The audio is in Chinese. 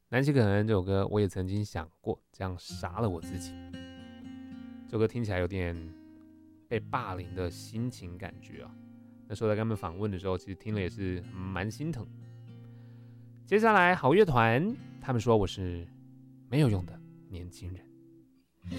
南希可能这首歌我也曾经想过这样杀了我自己，这首歌听起来有点被霸凌的心情感觉啊。那时候在跟他们访问的时候，其实听了也是蛮心疼。接下来好乐团，他们说我是没有用的年轻人。